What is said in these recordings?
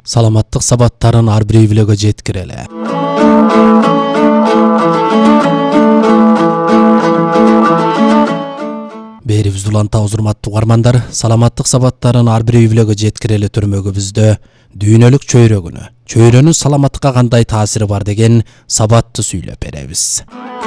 Саламаттык сабаттарын ар бир үйлөгө жеткирели. Берибиз уланта урматтуу угармандар, саламаттык сабаттарын ар бир үйлөгө жеткирели төрмөгүбүздө дүйнөлүк чөйрө күнү. Чөйрөнүн саламаттыкка кандай таасири бар деген сабатты сүйлөп беребиз.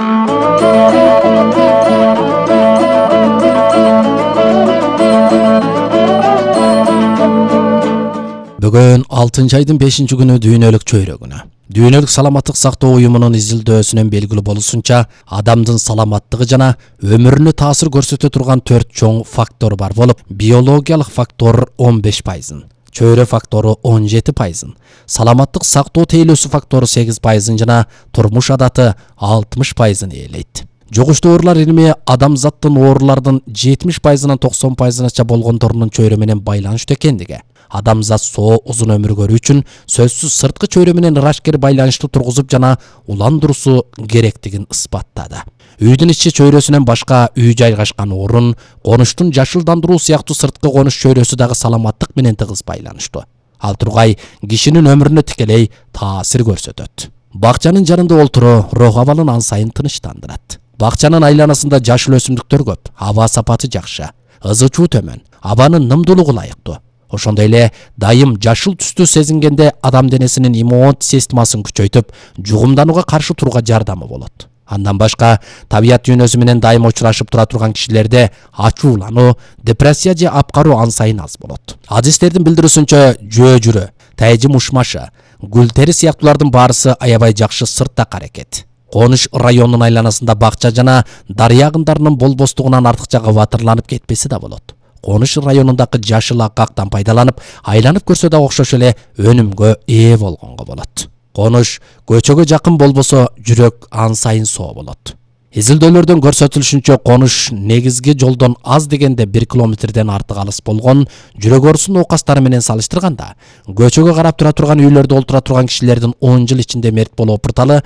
Бүгүн 6-айдын 5-күнү дүйнөлүк чөйрө күнү. Дүйнөлүк саламаттык сактоо уюмунун изилдөөсүнөн белгилүү болушунча, адамдын саламаттыгы жана өмүрүнө таасир көрсөтө турган 4 чоң фактор бар болуп, биологиялык фактор 15%, чөйрө фактору 17%, саламаттык сактоо тейлөөсү фактору 8% жана турмуш адаты 60% ээлейт. Жугуштуу оорулар илими адамзаттын оорулардын 70%-нан 90%-ача болгондорунун чөйрө менен байланыштуу экендиги, адамзат соо узун өмүр көрүү үчүн сөзсүз сырткы чөйрө менен ырашкер байланыштуу тургузуп жана уландыруусу керектигин ысбаттады. Үйдүн ичи чөйрөсүнөн башка үй жайгашкан орун, конуштун жашылдандыруу сыяктуу сырткы конуш чөйрөсү дагы саламаттык менен тыгыз байланыштуу. Ал тургай кишинин өмүрүнө тикелей таасир көрсөтөт. Бакчанын жанында олтуруу рох абалын ан сайын тынычтандырат. Бакчанын айланасында жашыл өсүмдүктөр көп, аба сапаты жакшы, ызы чуу төмөн, абанын нымдуулугу ылайыктуу. Ошондой эле дайым жашыл түстү сезингенде адам денесинин иммундук системасын күчөйтүп, жугумданууга каршы турууга жардамы болот. Андан башка, табият дүйнөсү менен дайым учурашып тура турган кишилерде ачуулануу, депрессия же апкаруу ан сайын аз болот. Адистердин билдирүүсүнчө, жөө жүрө, тайжы мушмашы, гүл тери сыяктуулардын баарысы аябай жакшы сырттак аракет. Конуш районунун айланасында бакча жана дарыя агындарынын болбостугунан артыкча кабатырланып кетпеси да болот. Конуш районундагы жашыл акактан пайдаланып, айланып көрсө да окшош эле өнүмгө ээ болгонго болот. Конуш көчөгө жакын болбосо, жүрөк ан сайын соо болот. Изилдөөлөрдөн көрсөтүлүшүнчө, конуш негизги жолдон аз дегенде 1 километрден артык алыс болгон, жүрөк оорусунун оокастары менен салыштырганда, көчөгө карап тура турган үйлөрдө олтура турган кишилердин 10 жыл ичинде мерт болуу опурталы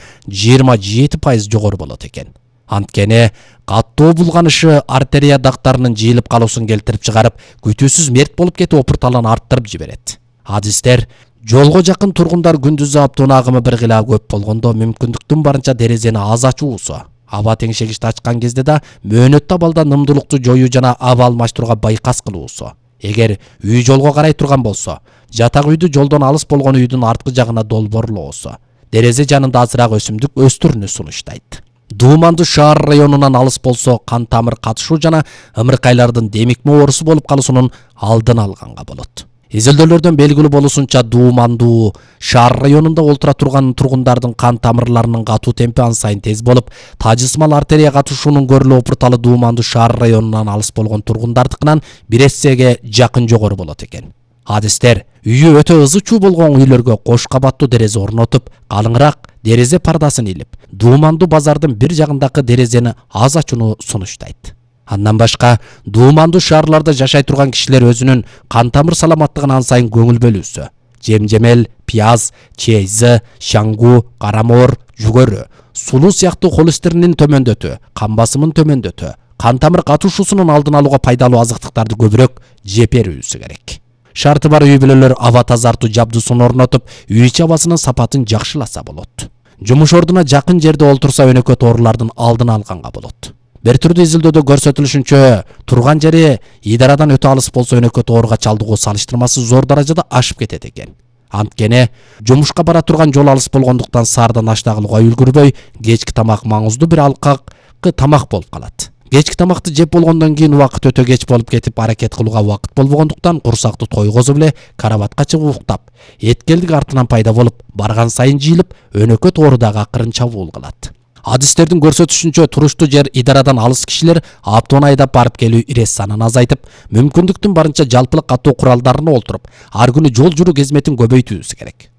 27% жогору болот экен. Анткени каттоо булганышы артерия дактарынын жыйылып калуусун келтирип чыгарып, күтүүсүз мерт болуп кетүү опурталын арттырып жиберет. Адистер, жолго жакын тургундар күндүзү автоунаа агымы бир кыйла көп болгондо мүмкүндүктүн барынча терезени аз ачуусу, аба теңшегичти ачкан кезде да мөөнөттүү абалда нымдуулукту жоюу жана аба алмаштырууга байкас кылуусу. Эгер үй жолго карай турган болсо, жатак үйдү жолдон алыс болгон үйдүн арткы жагына долбоорлоосу, терезе жанында азыраак өсүмдүк өстүрүүнү сунуштайт. Дуумандуу шаар районунан алыс болсо, кан тамыр катышуу жана ымыркайлардын демикме оорусу болуп калуусунун алдын алганга болот. Изилдөөлөрдөн белгилүү болушунча, дуумандуу шаар районунда олтура турган тургундардын кан тамырларынын катуу темпи ан сайын тез болуп, тажысмал артерия катышуунун көрүлүү опурталы дуумандуу шаар районунан алыс болгон тургундардыкынан 1 эсеге жакын жогору болот экен. Адистер, үйү өтө ызы чуу болгон үйлөргө кош кабаттуу терезе орнотуп, калыңыраак терезе пардасын илип, дуумандуу базардын бир жагындагы терезени аз ачууну сунуштайт. Андан башка, дуумандуу шаарларда жашай турган кишилер өзүнүн кан тамыр саламаттыгына ан сайын көңүл бөлүүсү. Жемжемел, пияз, чейзы, шаңгуу, карамоор, жүгөрү, сулуу сыяктуу холестеринин төмөндөтүү, кан басымын төмөндөтүү, кан тамыр катышуусунун алдын алууга пайдалуу азыктыктарды көбүрөөк жеп берүүсү керек. Шарты бар үй бүлөлөр аба тазартуу жабдуусун орнотуп, үй ичи абасынын сапатын жакшыласа болот. Жумуш ордуна жакын жерде олтурса, өнөкөт оорулардын алдын алганга болот. Бир түрдүү изилдөөдө көрсөтүлүшүнчө, турган жери идарадан өтө алыс болсо, өнөкөт ооруга чалдыгуу салыштырмасы зор даражада ашып кетет экен. Анткени жумушка бара турган жол алыс болгондуктан саардан аштагылууга үлгүрбөй, кечки тамак маңыздуу бир алкакы тамак болуп калат. Кечки тамакты жеп болгондон кийин убакыт өтө кеч болуп кетип, аракет кылууга убакыт болбогондуктан курсакты тойгозуп эле карабатка чыгып уктап, эткелдик артынан пайда болуп, барган сайын жыйылып, өнөкөт оору дагы акырын чабуул кылат. Адистердин көрсөтүшүнчө, туруштуу жер идарадан алыс кишилер автоунаа айдап барып келүү ирес санын азайтып, мүмкүндүктүн барынча жалпылык катуу куралдарына олтуруп, ар күнү жол жүрүү кезметин көбөйтүүсү керек.